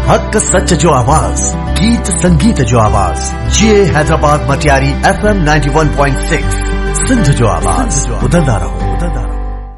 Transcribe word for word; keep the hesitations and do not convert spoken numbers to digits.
हक सच जो आवाज, गीत संगीत जो आवाज, ये Hyderabad Matiari F M ninety one point six Sindh जो आवाज, बुलंदा रहो, बुलंदा रहो।